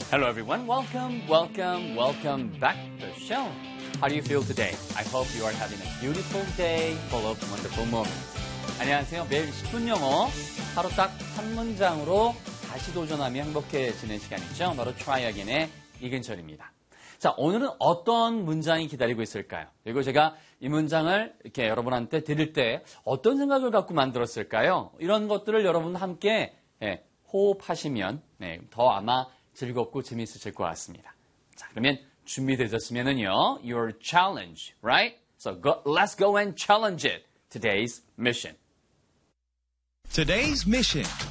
Hello everyone, welcome back to the show. How do you feel today? I hope you are having a beautiful day full of wonderful moments. 안녕하세요. 매일 10분 영어 하루 딱 한 문장으로 다시 도전하며 행복해지는 시간이죠. 바로 Try Again의 이근철입니다. 자, 오늘은 어떤 문장이 기다리고 있을까요? 그리고 제가 이 문장을 이렇게 여러분한테 드릴 때 어떤 생각을 갖고 만들었을까요? 이런 것들을 여러분과 함께 호흡하시면 더 아마 즐겁고 재미있으실 것 같습니다. 자, 그러면 준비되셨으면은요, your challenge, right? So let's go and challenge it. Today's mission. Today's mission.